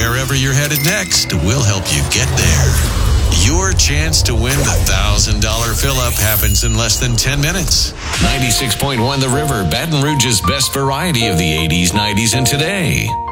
wherever you're headed next, we'll help you get there. Your chance to win the $1,000 fill-up happens in less than 10 minutes. 96.1 The River, Baton Rouge's best variety of the 80s, 90s, and today.